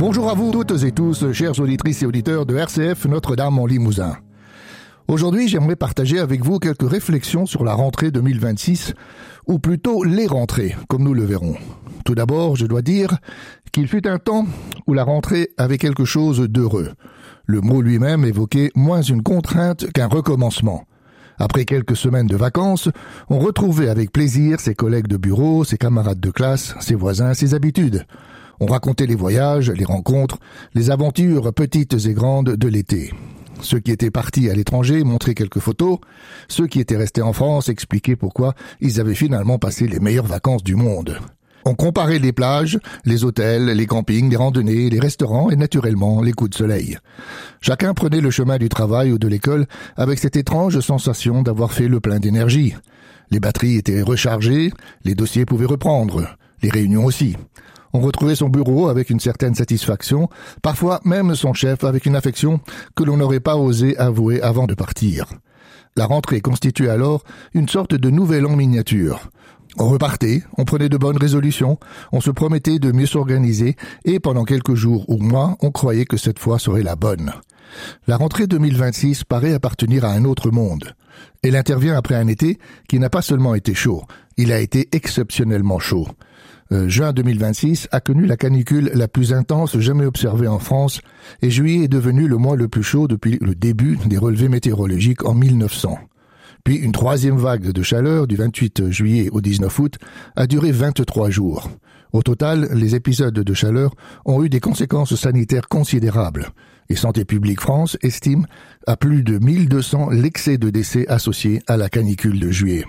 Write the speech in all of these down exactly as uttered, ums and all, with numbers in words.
Bonjour à vous toutes et tous, chères auditrices et auditeurs de R C F Notre-Dame en Limousin. Aujourd'hui, j'aimerais partager avec vous quelques réflexions sur la rentrée deux mille vingt-six, ou plutôt les rentrées, comme nous le verrons. Tout d'abord, je dois dire qu'il fut un temps où la rentrée avait quelque chose d'heureux. Le mot lui-même évoquait moins une contrainte qu'un recommencement. Après quelques semaines de vacances, on retrouvait avec plaisir ses collègues de bureau, ses camarades de classe, ses voisins, ses habitudes. On racontait les voyages, les rencontres, les aventures petites et grandes de l'été. Ceux qui étaient partis à l'étranger montraient quelques photos. Ceux qui étaient restés en France expliquaient pourquoi ils avaient finalement passé les meilleures vacances du monde. On comparait les plages, les hôtels, les campings, les randonnées, les restaurants et naturellement les coups de soleil. Chacun prenait le chemin du travail ou de l'école avec cette étrange sensation d'avoir fait le plein d'énergie. Les batteries étaient rechargées, les dossiers pouvaient reprendre, les réunions aussi. On retrouvait son bureau avec une certaine satisfaction, parfois même son chef avec une affection que l'on n'aurait pas osé avouer avant de partir. La rentrée constituait alors une sorte de nouvel an miniature. On repartait, on prenait de bonnes résolutions, on se promettait de mieux s'organiser et pendant quelques jours ou mois, on croyait que cette fois serait la bonne. La rentrée deux mille vingt-six paraît appartenir à un autre monde. Elle intervient après un été qui n'a pas seulement été chaud, il a été exceptionnellement chaud. Euh, juin deux mille vingt-six a connu la canicule la plus intense jamais observée en France et juillet est devenu le mois le plus chaud depuis le début des relevés météorologiques en mille neuf cents. Puis une troisième vague de chaleur du vingt-huit juillet au dix-neuf août a duré vingt-trois jours. Au total, les épisodes de chaleur ont eu des conséquences sanitaires considérables. Et Santé publique France estime à plus de mille deux cents l'excès de décès associés à la canicule de juillet.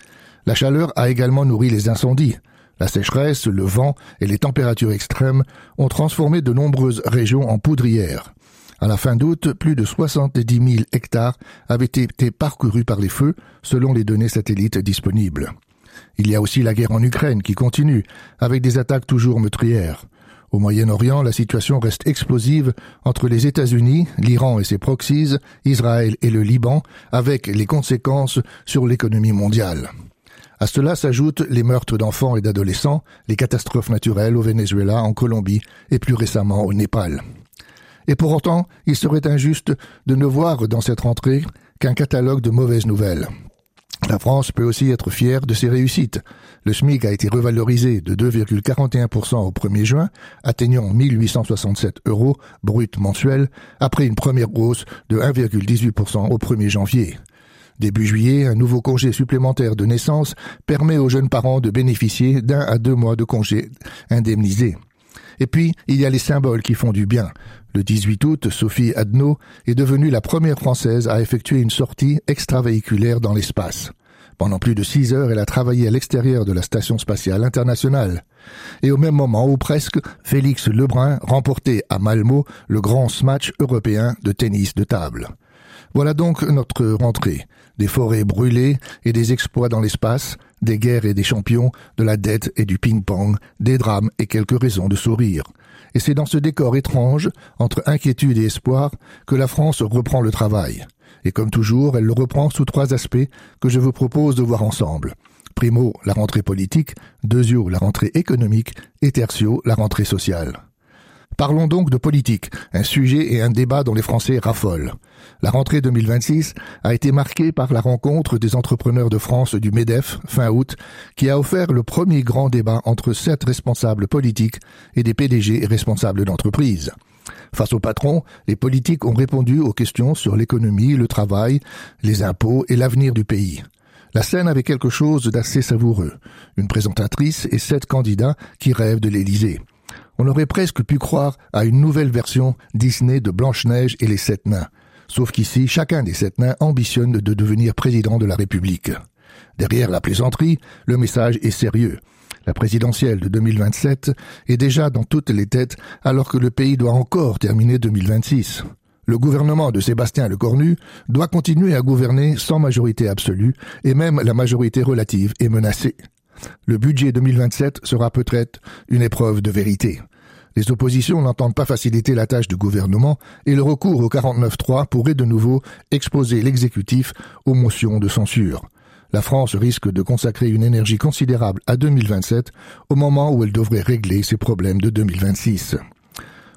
La chaleur a également nourri les incendies. La sécheresse, le vent et les températures extrêmes ont transformé de nombreuses régions en poudrières. À la fin d'août, plus de soixante-dix mille hectares avaient été parcourus par les feux, selon les données satellites disponibles. Il y a aussi la guerre en Ukraine qui continue, avec des attaques toujours meurtrières. Au Moyen-Orient, la situation reste explosive entre les États-Unis, l'Iran et ses proxies, Israël et le Liban, avec les conséquences sur l'économie mondiale. À cela s'ajoutent les meurtres d'enfants et d'adolescents, les catastrophes naturelles au Venezuela, en Colombie et plus récemment au Népal. Et pour autant, il serait injuste de ne voir dans cette rentrée qu'un catalogue de mauvaises nouvelles. La France peut aussi être fière de ses réussites. Le SMIC a été revalorisé de deux virgule quarante et un pour cent au premier juin, atteignant mille huit cent soixante-sept euros brut mensuels, après une première hausse de un virgule dix-huit pour cent au premier janvier. Début juillet, un nouveau congé supplémentaire de naissance permet aux jeunes parents de bénéficier d'un à deux mois de congé indemnisé. Et puis, il y a les symboles qui font du bien. Le dix-huit août, Sophie Adno est devenue la première Française à effectuer une sortie extravéhiculaire dans l'espace. Pendant plus de six heures, elle a travaillé à l'extérieur de la Station spatiale internationale. Et au même moment, ou presque, Félix Lebrun remportait à Malmö le grand smash européen de tennis de table. Voilà donc notre rentrée. Des forêts brûlées et des exploits dans l'espace, des guerres et des champions, de la dette et du ping-pong, des drames et quelques raisons de sourire. Et c'est dans ce décor étrange, entre inquiétude et espoir, que la France reprend le travail. Et comme toujours, elle le reprend sous trois aspects que je vous propose de voir ensemble. Primo, la rentrée politique, deuxio, la rentrée économique, et tertio, la rentrée sociale. Parlons donc de politique, un sujet et un débat dont les Français raffolent. La rentrée deux mille vingt-six a été marquée par la rencontre des entrepreneurs de France du MEDEF, fin août, qui a offert le premier grand débat entre sept responsables politiques et des P D G et responsables d'entreprise. Face aux patrons, les politiques ont répondu aux questions sur l'économie, le travail, les impôts et l'avenir du pays. La scène avait quelque chose d'assez savoureux. Une présentatrice et sept candidats qui rêvent de l'Élysée. On aurait presque pu croire à une nouvelle version Disney de Blanche-Neige et les Sept Nains. Sauf qu'ici, chacun des sept nains ambitionne de devenir président de la République. Derrière la plaisanterie, le message est sérieux. La présidentielle de deux mille vingt-sept est déjà dans toutes les têtes alors que le pays doit encore terminer deux mille vingt-six. Le gouvernement de Sébastien Lecornu doit continuer à gouverner sans majorité absolue et même la majorité relative est menacée. Le budget deux mille vingt-sept sera peut-être une épreuve de vérité. Les oppositions n'entendent pas faciliter la tâche du gouvernement et le recours au quarante-neuf trois pourrait de nouveau exposer l'exécutif aux motions de censure. La France risque de consacrer une énergie considérable à deux mille vingt-sept au moment où elle devrait régler ses problèmes de deux mille vingt-six.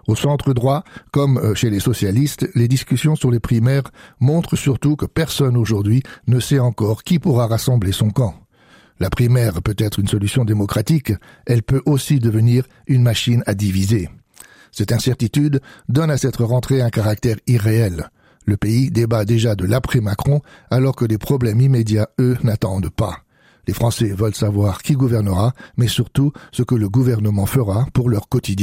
Au centre droit, comme chez les socialistes, les discussions sur les primaires montrent surtout que personne aujourd'hui ne sait encore qui pourra rassembler son camp. La primaire peut être une solution démocratique, elle peut aussi devenir une machine à diviser. Cette incertitude donne à cette rentrée un caractère irréel. Le pays débat déjà de l'après-Macron, alors que les problèmes immédiats, eux, n'attendent pas. Les Français veulent savoir qui gouvernera, mais surtout ce que le gouvernement fera pour leur quotidien.